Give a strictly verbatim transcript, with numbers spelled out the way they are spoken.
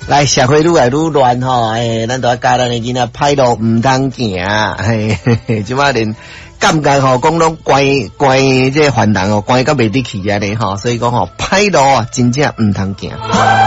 来社会愈来愈乱吼，诶，咱都要教咱的囡仔歹路唔通行，嘿嘿嘿，即马连感觉吼讲拢乖乖，这个犯人哦，乖到袂得去啊咧吼，所以讲吼歹路啊，真正唔通行。